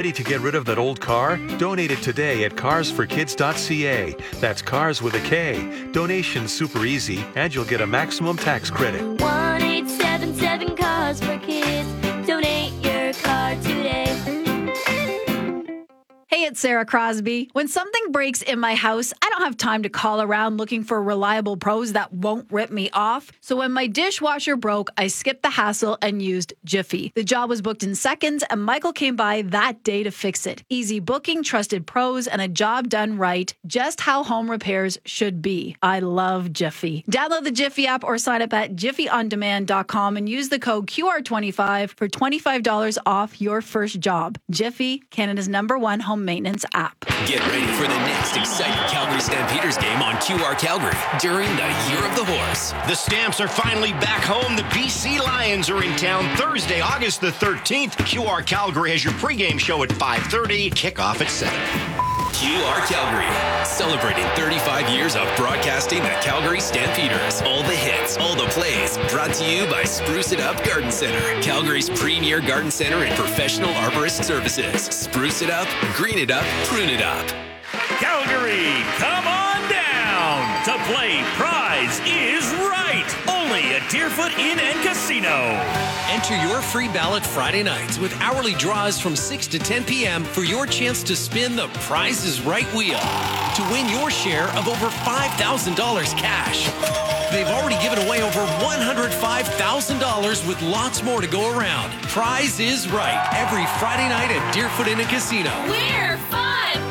Ready to get rid of that old car? Donate it today at carsforkids.ca. That's cars with a K. Donation's super easy, and you'll get a maximum tax credit. 1-877 Cars for Kids. Donate your car today. Hey, it's Sarah Crosby. When something breaks in my house, I don't have time to call around looking for reliable pros that won't rip me off. So when my dishwasher broke, I skipped the hassle and used Jiffy. The job was booked in seconds, and Michael came by that day to fix it. Easy booking, trusted pros, and a job done right. Just how home repairs should be. I love Jiffy. Download the Jiffy app or sign up at jiffyondemand.com and use the code QR25 for $25 off your first job. Jiffy, Canada's #1 home maintenance app. Get ready for the next exciting Calgary Stampeders game on QR Calgary during the Year of the Horse. The Stamps are finally back home. The BC Lions are in town Thursday, August the 13th. QR Calgary has your pregame show at 5:30, kickoff at 7. QR Calgary, celebrating 35 years of broadcasting the Calgary Stampeders. All the hits, all the plays, brought to you by Spruce It Up Garden Center, Calgary's premier garden center and professional arborist services. Spruce it up, green it up, prune it up. Calgary, come on down to play Prize is Right, only at Deerfoot Inn and Casino. Enter your free ballot Friday nights with hourly draws from 6 to 10 p.m. for your chance to spin the Prize is Right wheel to win your share of over $5,000 cash. They've already given away over $105,000 with lots more to go around. Prize is Right every Friday night at Deerfoot Inn and Casino. We're fun!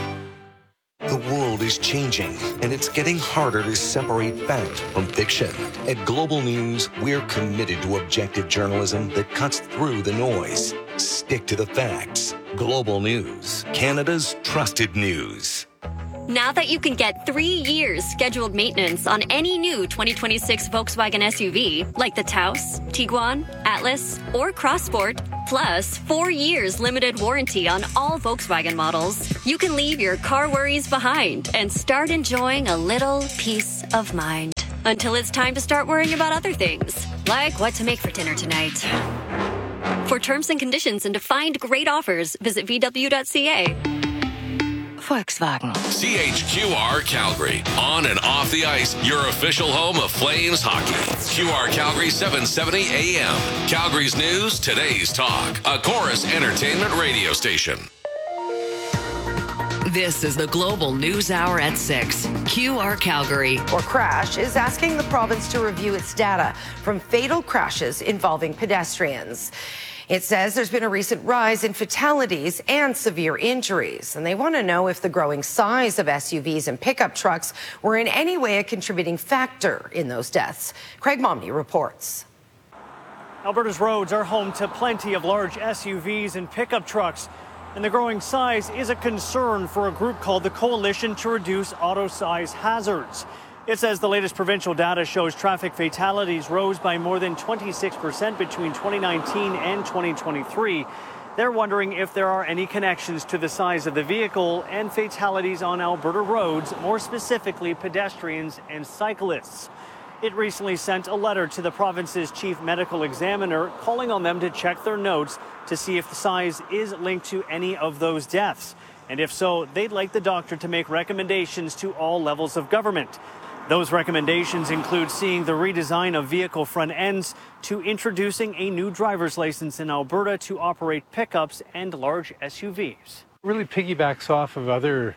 The world is changing, and it's getting harder to separate fact from fiction. At Global News, we're committed to objective journalism that cuts through the noise. Stick to the facts. Global News, Canada's trusted news. Now that you can get 3 years scheduled maintenance on any new 2026 Volkswagen SUV, like the Taos, Tiguan, Atlas, or Crossport, plus 4 years limited warranty on all Volkswagen models, you can leave your car worries behind and start enjoying a little peace of mind. Until it's time to start worrying about other things, like what to make for dinner tonight. For terms and conditions and to find great offers, visit VW.ca. Volkswagen. CHQR Calgary. On and off the ice, your official home of Flames hockey. QR Calgary 770 AM. Calgary's news, today's talk. A Chorus Entertainment radio station. This is the Global News Hour at 6. QR Calgary. Or Crash is asking the province to review its data from fatal crashes involving pedestrians. It says there's been a recent rise in fatalities and severe injuries, and they want to know if the growing size of SUVs and pickup trucks were in any way a contributing factor in those deaths. Craig Momney reports. Alberta's roads are home to plenty of large SUVs and pickup trucks, and the growing size is a concern for a group called the Coalition to Reduce Auto Size Hazards. It says the latest provincial data shows traffic fatalities rose by more than 26% between 2019 and 2023. They're wondering if there are any connections to the size of the vehicle and fatalities on Alberta roads, more specifically pedestrians and cyclists. It recently sent a letter to the province's chief medical examiner calling on them to check their notes to see if the size is linked to any of those deaths. And if so, they'd like the doctor to make recommendations to all levels of government. Those recommendations include seeing the redesign of vehicle front ends to introducing a new driver's license in Alberta to operate pickups and large SUVs. Really piggybacks off of other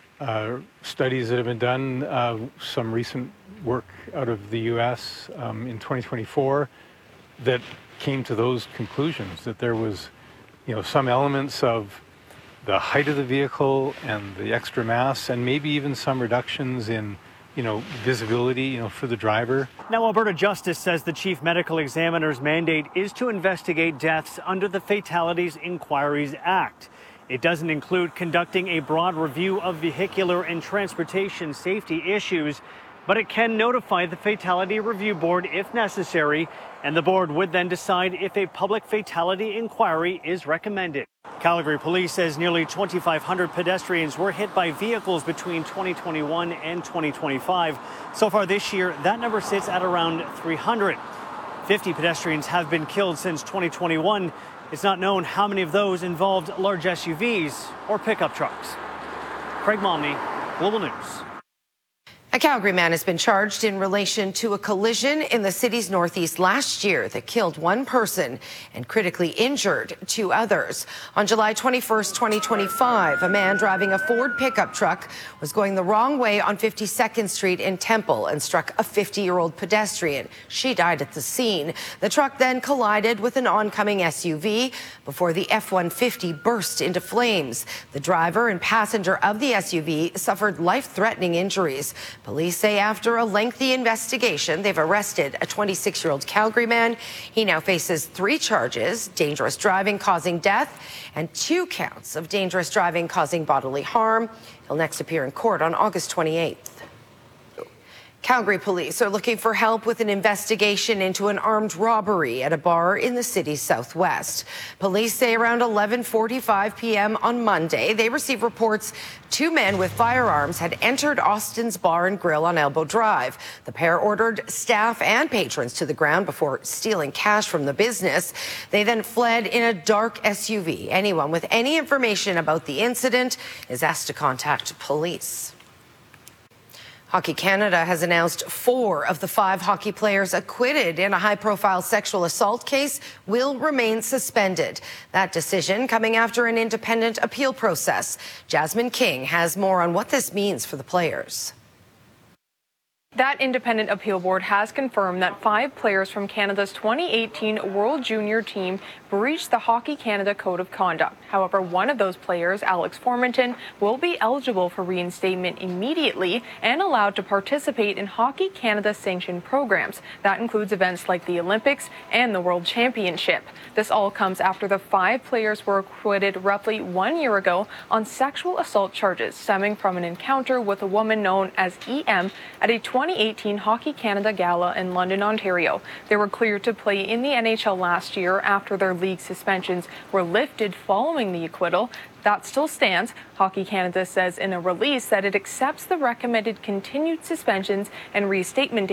studies that have been done, some recent work out of the U.S. In 2024 that came to those conclusions, that there was, some elements of the height of the vehicle and the extra mass, and maybe even some reductions in visibility, for the driver. Now, Alberta Justice says the chief medical examiner's mandate is to investigate deaths under the Fatalities Inquiries Act. It doesn't include conducting a broad review of vehicular and transportation safety issues, but it can notify the Fatality Review Board if necessary, and the board would then decide if a public fatality inquiry is recommended. Calgary Police says nearly 2,500 pedestrians were hit by vehicles between 2021 and 2025. So far this year, that number sits at around 300. 50 pedestrians have been killed since 2021. It's not known how many of those involved large SUVs or pickup trucks. Craig Momney, Global News. A Calgary man has been charged in relation to a collision in the city's northeast last year that killed one person and critically injured two others. On July 21st, 2025, a man driving a Ford pickup truck was going the wrong way on 52nd Street in Temple and struck a 50-year-old pedestrian. She died at the scene. The truck then collided with an oncoming SUV before the F-150 burst into flames. The driver and passenger of the SUV suffered life-threatening injuries. Police say after a lengthy investigation, they've arrested a 26-year-old Calgary man. He now faces 3 charges, dangerous driving causing death, and 2 counts of dangerous driving causing bodily harm. He'll next appear in court on August 28th. Calgary police are looking for help with an investigation into an armed robbery at a bar in the city's southwest. Police say around 11:45 p.m. on Monday, they received reports 2 men with firearms had entered Austin's Bar and Grill on Elbow Drive. The pair ordered staff and patrons to the ground before stealing cash from the business. They then fled in a dark SUV. Anyone with any information about the incident is asked to contact police. Hockey Canada has announced 4 of the 5 hockey players acquitted in a high-profile sexual assault case will remain suspended. That decision coming after an independent appeal process. Jasmine King has more on what this means for the players. That independent appeal board has confirmed that 5 players from Canada's 2018 World Junior team breached the Hockey Canada Code of Conduct. However, one of those players, Alex Formanton, will be eligible for reinstatement immediately and allowed to participate in Hockey Canada sanctioned programs. That includes events like the Olympics and the World Championship. This all comes after the 5 players were acquitted roughly 1 year ago on sexual assault charges stemming from an encounter with a woman known as EM at a 2018 Hockey Canada Gala in London, Ontario. They were cleared to play in the NHL last year after their league suspensions were lifted following the acquittal. That still stands. Hockey Canada says in a release that it accepts the recommended continued suspensions and restatement